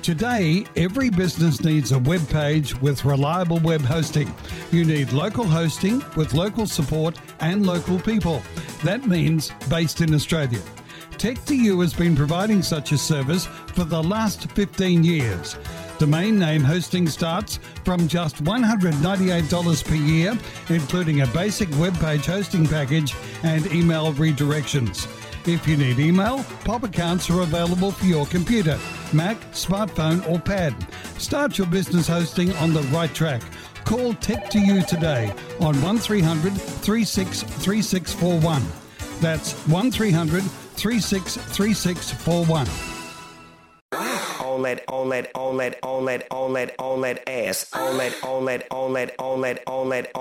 Today, every business needs a web page with reliable web hosting. You need local hosting with local support and local people. That means based in Australia. Tech2U has been providing such a service for the last 15 years. Domain name hosting starts from just $198 per year, including a basic web page hosting package and email redirections. If you need email, POP accounts are available for your computer, Mac, smartphone or pad. Start your business hosting on the right track. Call Tech2U today on 1300 363641. That's 1300 363641. On that ass. On that